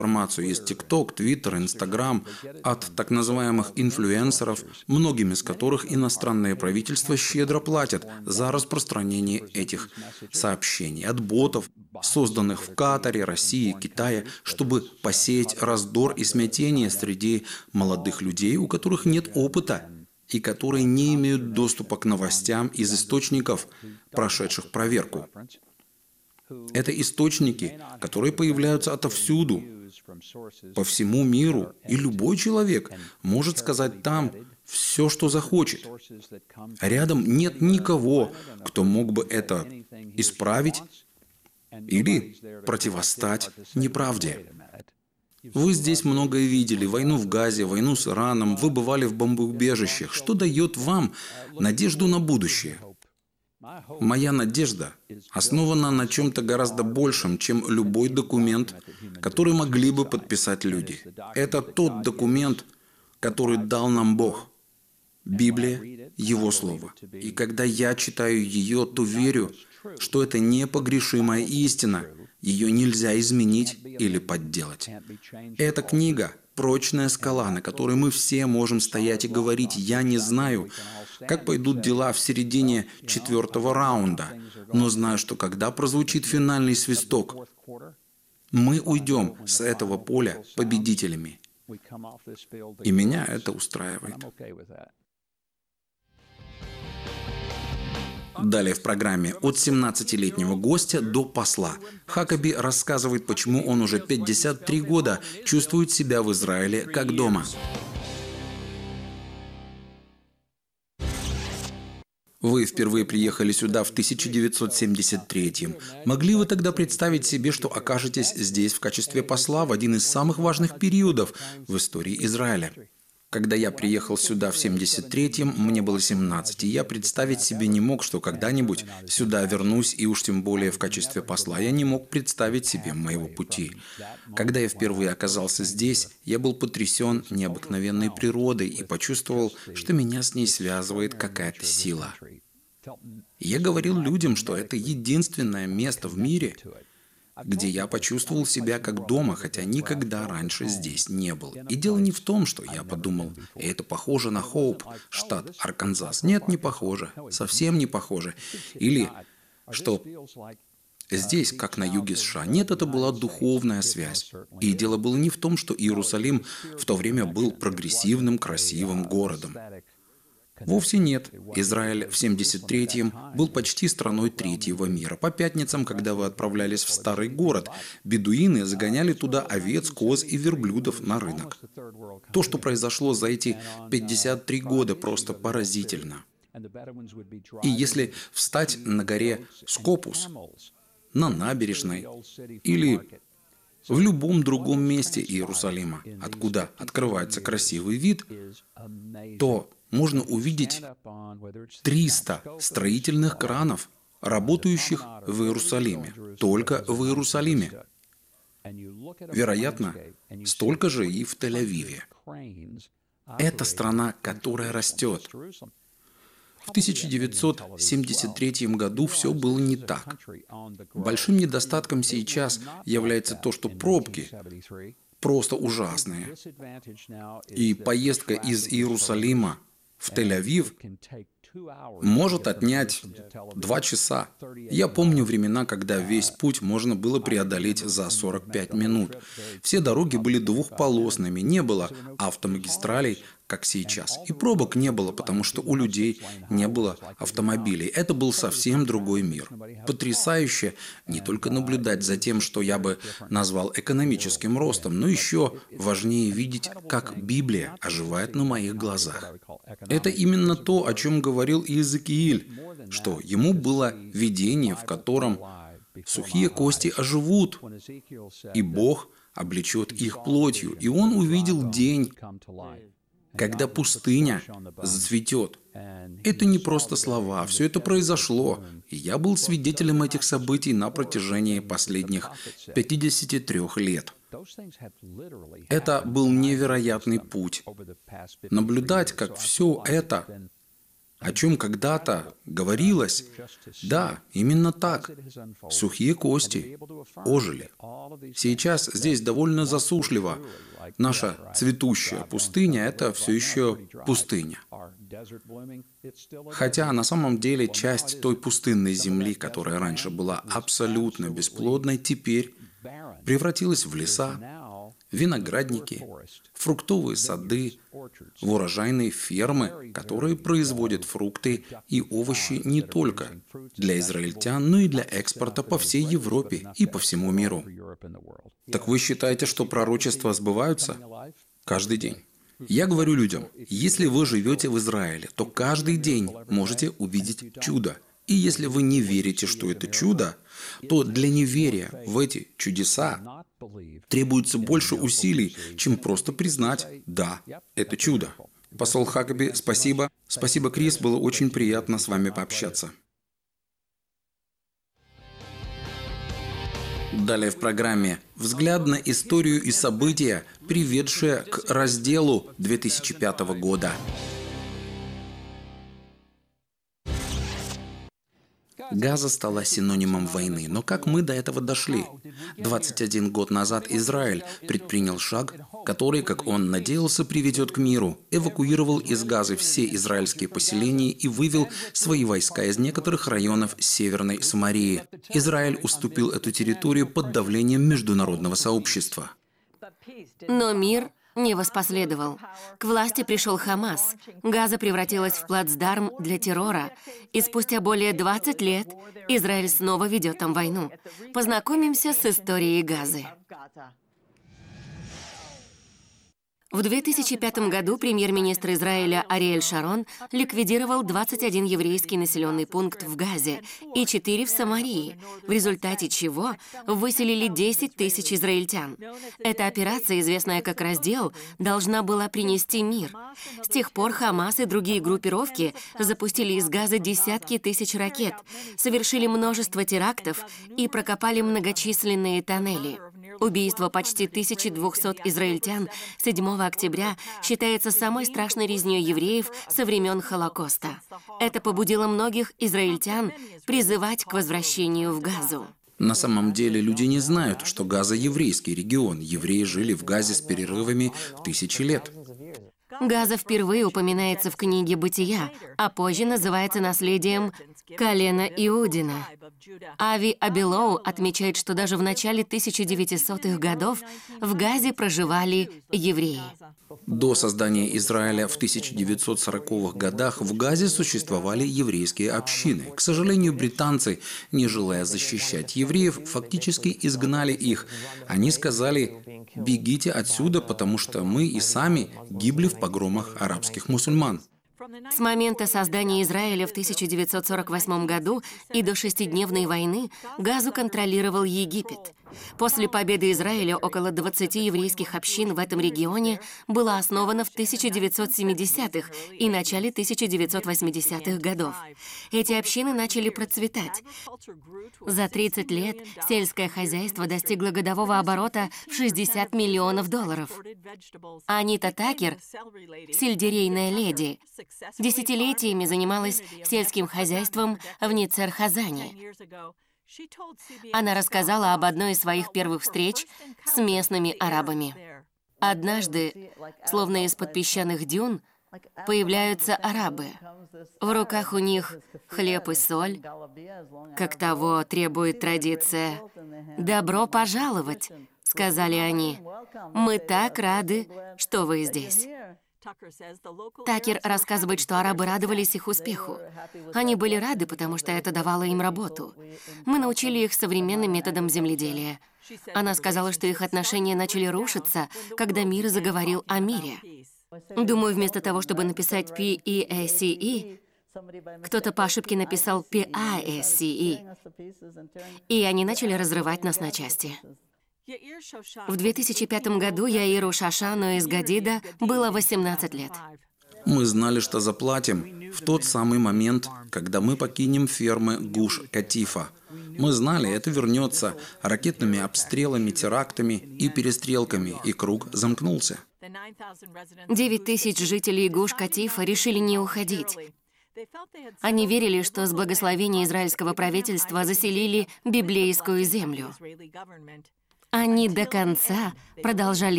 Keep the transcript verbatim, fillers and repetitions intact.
информацию из ТикТок, Твиттер, Инстаграм от так называемых инфлюенсеров, многим из которых иностранные правительства щедро платят за распространение этих сообщений, от ботов, созданных в Катаре, России, Китае, чтобы посеять раздор и смятение среди молодых людей, у которых нет опыта и которые не имеют доступа к новостям из источников, прошедших проверку. Это источники, которые появляются отовсюду, по всему миру, и любой человек может сказать там все, что захочет. Рядом нет никого, кто мог бы это исправить или противостать неправде. Вы здесь многое видели. Войну в Газе, войну с Ираном. Вы бывали в бомбоубежищах. Что дает вам надежду на будущее? Моя надежда основана на чем-то гораздо большем, чем любой документ, который могли бы подписать люди. Это тот документ, который дал нам Бог. Библия – Его Слово. И когда я читаю ее, то верю, что это непогрешимая истина. Ее нельзя изменить или подделать. Эта книга – прочная скала, на которой мы все можем стоять и говорить: «Я не знаю, как пойдут дела в середине четвертого раунда, но знаю, что когда прозвучит финальный свисток, мы уйдем с этого поля победителями». И меня это устраивает. Далее в программе от семнадцатилетнего гостя до посла. Хакаби рассказывает, почему он уже пятьдесят три года чувствует себя в Израиле как дома. Вы впервые приехали сюда в тысяча девятьсот семьдесят третьем. Могли вы тогда представить себе, что окажетесь здесь в качестве посла в один из самых важных периодов в истории Израиля? Когда я приехал сюда в семьдесят третьем, мне было семнадцать, и я представить себе не мог, что когда-нибудь сюда вернусь, и уж тем более в качестве посла. Я не мог представить себе моего пути. Когда я впервые оказался здесь, я был потрясен необыкновенной природой и почувствовал, что меня с ней связывает какая-то сила. И я говорил людям, что это единственное место в мире, где я почувствовал себя как дома, хотя никогда раньше здесь не был. И дело не в том, что я подумал: это похоже на Хоуп, штат Арканзас. Нет, не похоже. Совсем не похоже. Или что здесь, как на юге США. Нет, это была духовная связь. И дело было не в том, что Иерусалим в то время был прогрессивным, красивым городом. Вовсе нет. Израиль в семьдесят третьем был почти страной третьего мира. По пятницам, когда вы отправлялись в старый город, бедуины загоняли туда овец, коз и верблюдов на рынок. То, что произошло за эти пятьдесят три года, просто поразительно. И если встать на горе Скопус, на набережной или в любом другом месте Иерусалима, откуда открывается красивый вид, то можно увидеть триста строительных кранов, работающих в Иерусалиме, только в Иерусалиме. Вероятно, столько же и в Тель-Авиве. Это страна, которая растет. В тысяча девятьсот семьдесят третьем году все было не так. Большим недостатком сейчас является то, что пробки просто ужасные. И поездка из Иерусалима в Тель-Авив может отнять два часа. Я помню времена, когда весь путь можно было преодолеть за сорок пять минут. Все дороги были двухполосными, не было автомагистралей, как сейчас. И пробок не было, потому что у людей не было автомобилей. Это был совсем другой мир. Потрясающе не только наблюдать за тем, что я бы назвал экономическим ростом, но еще важнее видеть, как Библия оживает на моих глазах. Это именно то, о чем говорил Иезекииль, что ему было видение, в котором сухие кости оживут, и Бог облечет их плотью. И он увидел день, когда пустыня зацветет. Это не просто слова, все это произошло, и я был свидетелем этих событий на протяжении последних пятидесяти трёх лет. Это был невероятный путь. Наблюдать, как все это о чем когда-то говорилось. Да, именно так. Сухие кости ожили. Сейчас здесь довольно засушливо. Наша цветущая пустыня – это все еще пустыня. Хотя на самом деле часть той пустынной земли, которая раньше была абсолютно бесплодной, теперь превратилась в леса, виноградники, фруктовые сады, в урожайные фермы, которые производят фрукты и овощи не только для израильтян, но и для экспорта по всей Европе и по всему миру. Так вы считаете, что пророчества сбываются? Каждый день. Я говорю людям, если вы живете в Израиле, то каждый день можете увидеть чудо. И если вы не верите, что это чудо, то для неверия в эти чудеса требуется больше усилий, чем просто признать «да, это чудо». Посол Хакаби, спасибо. Спасибо, Крис, было очень приятно с вами пообщаться. Далее в программе взгляд на историю и события, приведшие к разделу две тысячи пятого года. Газа стала синонимом войны, но как мы до этого дошли? двадцать один год назад Израиль предпринял шаг, который, как он надеялся, приведет к миру, эвакуировал из Газы все израильские поселения и вывел свои войска из некоторых районов Северной Самарии. Израиль уступил эту территорию под давлением международного сообщества. Но мир не воспоследовал. К власти пришел Хамас. Газа превратилась в плацдарм для террора. И спустя более двадцати лет Израиль снова ведет там войну. Познакомимся с историей Газы. В две тысячи пятом году премьер-министр Израиля Ариэль Шарон ликвидировал двадцать один еврейский населенный пункт в Газе и четыре в Самарии, в результате чего выселили десять тысяч израильтян. Эта операция, известная как «Раздел», должна была принести мир. С тех пор Хамас и другие группировки запустили из Газа десятки тысяч ракет, совершили множество терактов и прокопали многочисленные тоннели. Убийство почти тысячи двухсот израильтян седьмого октября считается самой страшной резнёй евреев со времен Холокоста. Это побудило многих израильтян призывать к возвращению в Газу. На самом деле люди не знают, что Газа – еврейский регион. Евреи жили в Газе с перерывами в тысячи лет. Газа впервые упоминается в книге «Бытия», а позже называется наследием колена Иудина. Ави Абилоу отмечает, что даже в начале тысяча девятисотых годов в Газе проживали евреи. До создания Израиля в тысяча девятьсот сороковых годах в Газе существовали еврейские общины. К сожалению, британцы, не желая защищать евреев, фактически изгнали их. Они сказали: «Бегите отсюда, потому что мы и сами гибли в погромах арабских мусульман». С момента создания Израиля в тысяча девятьсот сорок восьмом году и до шестидневной войны Газу контролировал Египет. После победы Израиля около двадцати еврейских общин в этом регионе было основано в тысяча девятьсот семидесятых и начале тысяча девятьсот восьмидесятых годов. Эти общины начали процветать. За тридцать лет сельское хозяйство достигло годового оборота в шестьдесят миллионов долларов. Анита Такер, сельдерейная леди, десятилетиями занималась сельским хозяйством в Ницер-Хазане. Она рассказала об одной из своих первых встреч с местными арабами. Однажды, словно из-под песчаных дюн, появляются арабы. В руках у них хлеб и соль, как того требует традиция. «Добро пожаловать», — сказали они. «Мы так рады, что вы здесь». Такер рассказывает, что арабы радовались их успеху. Они были рады, потому что это давало им работу. Мы научили их современным методам земледелия. Она сказала, что их отношения начали рушиться, когда мир заговорил о мире. Думаю, вместо того, чтобы написать пи и эс си и, кто-то по ошибке написал пи ай эс си и, и они начали разрывать нас на части. В две тысячи пятом году Яиру Шашану из Гадида было восемнадцать лет. Мы знали, что заплатим в тот самый момент, когда мы покинем фермы Гуш-Катифа. Мы знали, это вернется ракетными обстрелами, терактами и перестрелками, и круг замкнулся. Девять тысяч жителей Гуш-Катифа решили не уходить. Они верили, что с благословения израильского правительства заселили библейскую землю. Они до конца продолжали